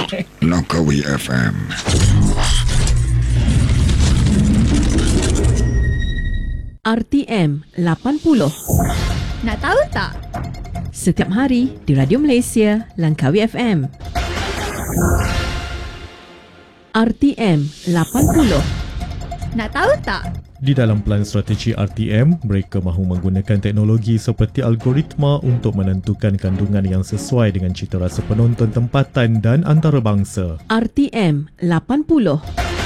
Langkawi FM. RTM 80. Nak tahu tak? Setiap hari di Radio Malaysia, Langkawi FM. RTM 80. Nak tahu tak? Di dalam pelan strategi RTM, mereka mahu menggunakan teknologi seperti algoritma untuk menentukan kandungan yang sesuai dengan citarasa penonton tempatan dan antarabangsa. RTM 80.